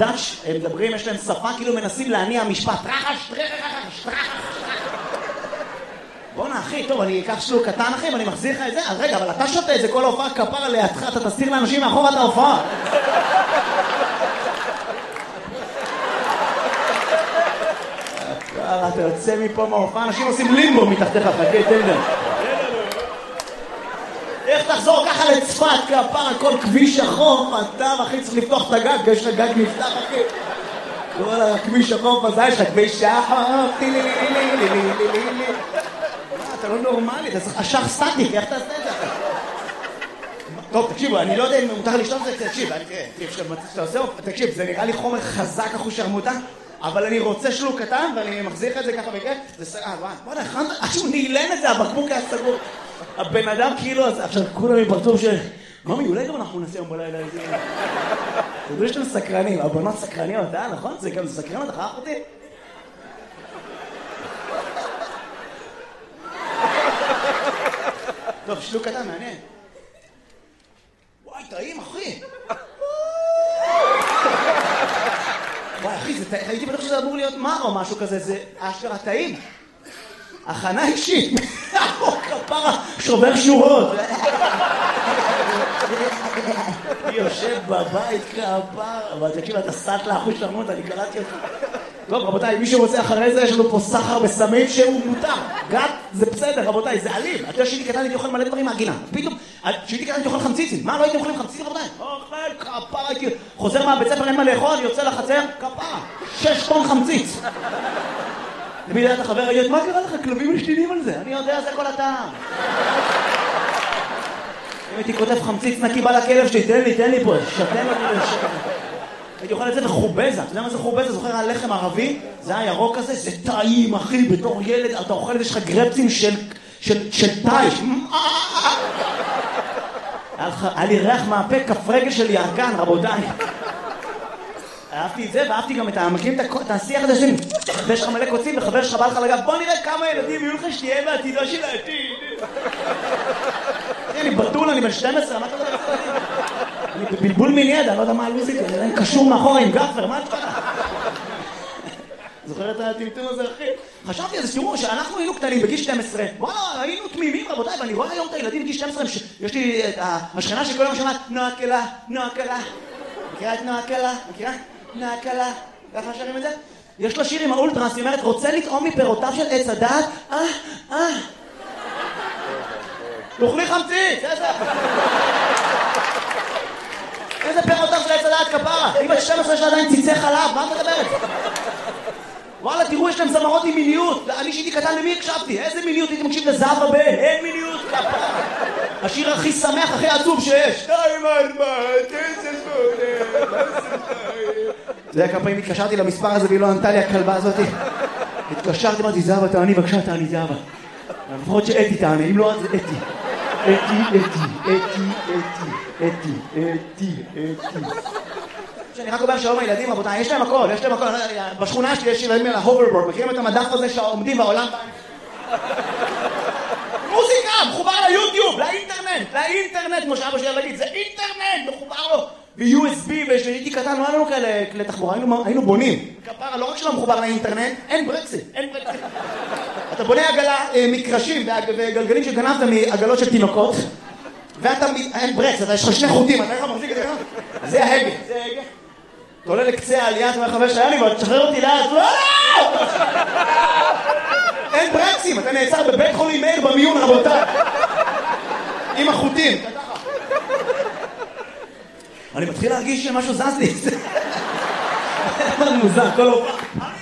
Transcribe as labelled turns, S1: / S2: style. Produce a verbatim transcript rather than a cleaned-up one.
S1: דאץ', הם מדברים, יש להם שפה, כאילו מנסים להניע משפט. רחש, רחש, רחש. בוא'נה, אחי, טוב, אני אקח שלוק קטן, אחי, ואני מחזיר לך את זה. אז רגע, אבל אתה שותה את זה כל ההופעה כפרה לידך, אתה תסתיר לאנשים מאחור את ההופעה. אתה יוצא מפה מההופעה, אנשים עושים לימבו מתחתיך, חכה, תן גם. איך תחזור ככה לצפת, כפרה, כל כביש החוף, אתה, אחי, צריך לפתוח את הגג, יש לך גג נפתח, אחי. כל הכביש החוף הזה, יש לך כביש החוף, טילי לי לי לי לי לי לי לי. אתה לא נורמלי, אתה צריך אשך סטטיק, איך תעשה את זה? טוב, תקשיבו, אני לא יודע אם מותר לשתות את זה, תקשיב, תקשיב, זה נראה לי חומר חזק אחוז שרמוטה, אבל אני רוצה שלוק קטן, ואני מחזיק את זה ככה בכיף, זה סגר, וואי, בוא'נה, הכנת, עכשיו נעלן את זה, הבקבוק היה סגור. הבן אדם כאילו, עכשיו כולם מפרצוף של, ממי, אולי גם אנחנו נעשה יום בלילה איזה... תדעו שאתם סקרנים, הבנות סקרניות, אה, נכון? זה גם סקרנות, אחר אותי? טוב, שלוק קטן, מעניין. וואי, טעים, אחי. וואי, אחי, הייתי בטוח שזה אמור להיות מר או משהו כזה, זה אשכרה טעים. הכנה אישית. כפרה, שובר שורות. אני יושב בבית כפרה, אבל תקשיב, אתה סט לאחוז שרמות, אני קלטתי אותך. טוב, רבותיי, מי שרוצה אחרי זה, יש לנו פה סחר בסמים שהוא מותר. גת, זה בסדר, רבותיי, זה אלים. אתה יודע שהייתי קטן, הייתי אוכל מלא דברים מהגינה. פתאום, שהייתי קטן, הייתי אוכל חמציצים. מה, לא הייתי אוכלים חמציצים, רבותיי? אוכל, כפרה, הייתי... חוזר מהבית ספר, אין מה לאכול, יוצא לחצר, כפרה. שש טון חמציץ. ובידי את החבר, ראית, מה קרה לך? כלבים משתינים על זה. אני יודע, זה כל הטעם. אם הייתי כותב חמציץ נקי בא לכלב שלי, תן לי, תן לי פה, שתן לי לשקר. הייתי אוכל את זה וחובזה, אתה יודע מה זה חובזה? זוכר הלחם ערבי? זה הירוק הזה, זה טעים, אחי, בתור ילד, אתה אוכל את זה, יש לך גרפצים של טייש. היה לי ריח מהפה, כף רגל של ירקן, רבותיי. אהבתי את זה, ואהבתי גם את המקרים, את השיח הזה שלי. ויש לך מלא קוצים, וחבר שלך בא לך לגב, בוא נראה כמה ילדים יהיו לך שתהיה בעתידה של העתיד. אני בטול, אני בן שתים עשרה, מה אתה יודע? אני בבלבול מיני ידע, לא יודע מה הלוזית, אני קשור מאחורה עם גפר, מה את קרה? זוכר את הטמטום הזה, אחי? חשבתי על זה, תראו, שאנחנו היינו קטנים בגיל שתים עשרה, וואלה, היינו תמימים, רבותיי, ואני רואה היום את הילדים בגיל שתים עשרה, יש לי את השכנה שכל יום שומעת, נועה קלה, נועה קלה. מכירה את נועה קלה? מכירה? נועה קלה. ככה שרים את זה? יש לה שיר עם האולטרס, היא אומרת, רוצה לטעום מפירותיו של עץ הדעת? אה, אה. תאכלי חמציץ, איזה... איזה פירותיו של עץ הדעת כפרה? היא בת שתים עשרה שלה עדיין ציצי חלב, מה את מדברת? וואלה, תראו, יש להם זמרות עם מיניות. אני שהייתי קטן, למי הקשבתי? איזה מיניות? הייתי מקשיב לזהבה ב... אין מיניות, כפרה. השיר הכי שמח, הכי עצוב שיש. שתיים ארבע, תשע שמונה, אתה יודע כמה פעמים התקשרתי למספר הזה והיא לא ענתה לי הכלבה הזאת? התקשרתי, אמרתי, זהבה, תעני, בבקשה, תעני, זהבה. לפחות שאתי תעני, אם לא, אז אתי. אתי, אתי, אתי, אתי, אתי, אתי, אתי. שאני רק אומר שהיום הילדים, רבותיי, יש להם הכל, יש להם הכל. בשכונה שלי יש ילדים על ההוברבורד, מכירים את המדף הזה שעומדים בעולם? מוזיקה, מחובר ליוטיוב, לאינטרנט, לאינטרנט, כמו שאבא שלי להגיד, זה אינטרנט, מחובר לו ב-יו אס בי, ושהייתי קטן, לא היה לנו כאלה כלי תחבורה, היינו בונים. כפרה, לא רק שלא מחובר לאינטרנט, אין ברקסים, אין ברקסים. אתה בונה עגלה, מקרשים וגלגלים שגנבת מעגלות של תינוקות, ואתה, אין ברקס, אתה יש לך שני חוטים, אתה איך מחזיק את זה ככה? זה ההגה, זה ההגה. אתה עולה לקצה העלייה, אתה אומר חבר שהיה לי, ואתה תשחרר אותי לאט, לא, לא! אין ברקסים, אתה נעצר בבית חולים מאיר במיון, רבותיי. עם החוטים. אני מתחיל להרגיש שמשהו זז לי. זה מוזר, כל הופעה.